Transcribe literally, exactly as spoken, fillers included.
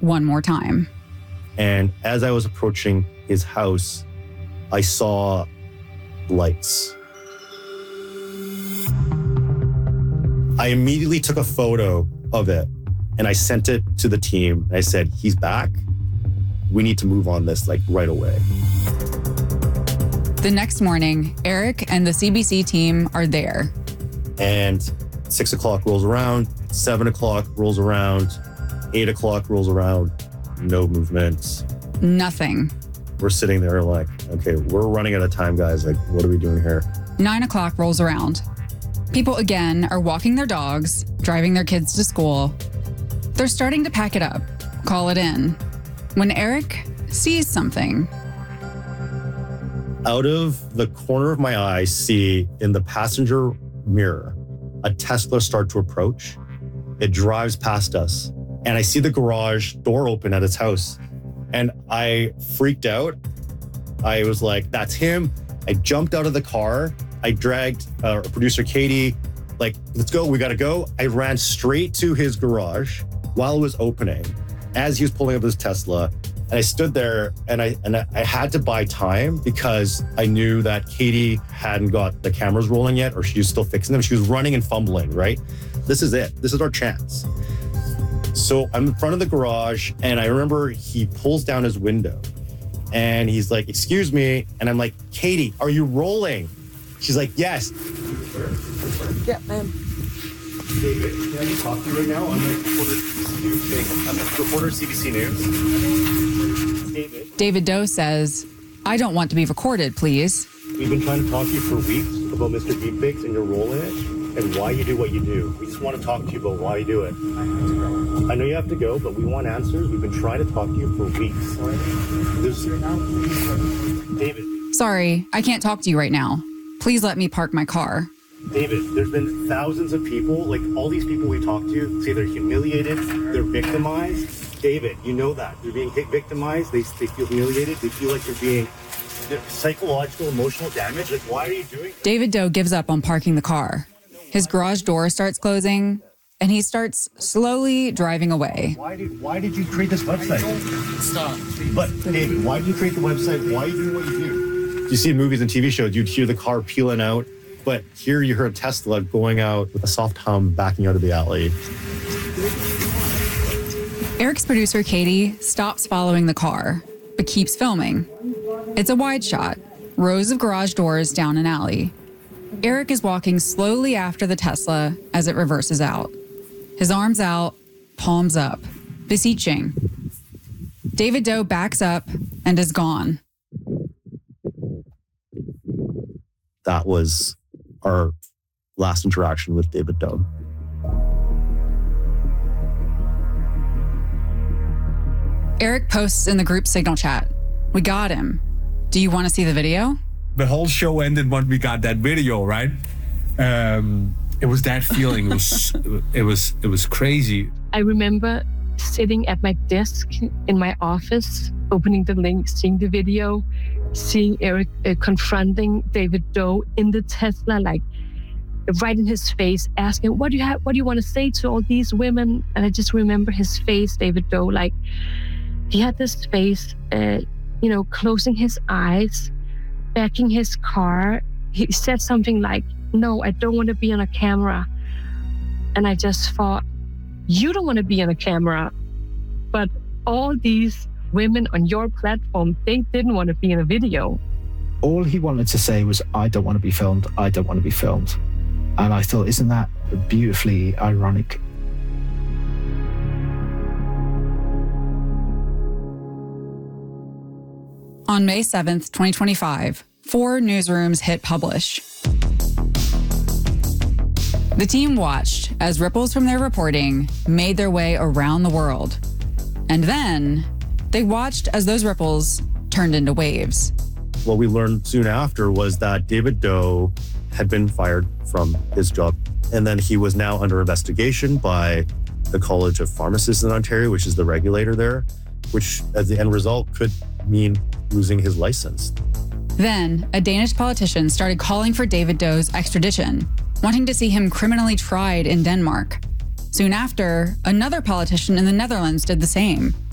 one more time. And as I was approaching his house, I saw lights. I immediately took a photo of it and I sent it to the team. I said, he's back. We need to move on this like right away. The next morning, Eric and the C B C team are there. And six o'clock rolls around, seven o'clock rolls around, eight o'clock rolls around, no movement. Nothing. We're sitting there like, okay, we're running out of time, guys. Like, what are we doing here? Nine o'clock rolls around. People again are walking their dogs, driving their kids to school. They're starting to pack it up, call it in, when Eric sees something. Out of the corner of my eye, I see in the passenger mirror, a Tesla start to approach. It drives past us and I see the garage door open at his house. And I freaked out. I was like, that's him. I jumped out of the car. I dragged uh, producer Katie, like, let's go, we gotta go. I ran straight to his garage while it was opening, as he was pulling up his Tesla. And I stood there and I and I had to buy time because I knew that Katie hadn't got the cameras rolling yet, or she was still fixing them. She was running and fumbling, right? This is it. This is our chance. So I'm in front of the garage and I remember he pulls down his window and he's like, excuse me. And I'm like, Katie, are you rolling? She's like, yes. Yeah, ma'am. David, can I talk to you right now? I'm a reporter, I'm a reporter C B C News. David. David Doe says, I don't want to be recorded, please. We've been trying to talk to you for weeks about Mister Deepfakes and your role in it and why you do what you do. We just want to talk to you about why you do it. I know you have to go, but we want answers. We've been trying to talk to you for weeks. There's... David. Sorry, I can't talk to you right now. Please let me park my car. David, there's been thousands of people, like all these people we talk to say they're humiliated, they're victimized. David, you know that. They're being victimized, they, they feel humiliated, they feel like they're being they're psychological, emotional damage. Like, why are you doing this? David Doe gives up on parking the car. His garage door starts closing, and he starts slowly driving away. Why did, why did you create this website? Stop. But, David, why did you create the website? Why are you doing what you do? You see in movies and T V shows, you'd hear the car peeling out. But here you heard Tesla going out with a soft hum, backing out of the alley. Eric's producer, Katie, stops following the car, but keeps filming. It's a wide shot, rows of garage doors down an alley. Eric is walking slowly after the Tesla as it reverses out. His arms out, palms up, beseeching. David Doe backs up and is gone. That was our last interaction with David Doe. Eric posts in the group Signal chat, we got him. Do you want to see the video? The whole show ended when we got that video, right? Um, it was that feeling. It was, it was, it was crazy. I remember sitting at my desk in my office, opening the link, seeing the video, seeing Eric uh, confronting David Doe in the Tesla, like right in his face, asking, what do you have, what do you want to say to all these women? And I just remember his face, David Doe, like he had this face, uh, you know, closing his eyes, backing his car. He said something like, no, I don't want to be on a camera. And I just thought, you don't want to be on a camera, but all these women on your platform, they didn't want to be in a video. All he wanted to say was, I don't want to be filmed, I don't want to be filmed. And I thought, isn't that beautifully ironic? On May seventh, twenty twenty-five, four newsrooms hit publish. The team watched as ripples from their reporting made their way around the world. And then they watched as those ripples turned into waves. What we learned soon after was that David Doe had been fired from his job. And then he was now under investigation by the College of Pharmacists in Ontario, which is the regulator there, which as the end result could mean losing his license. Then a Danish politician started calling for David Doe's extradition, wanting to see him criminally tried in Denmark. Soon after, another politician in the Netherlands did the same.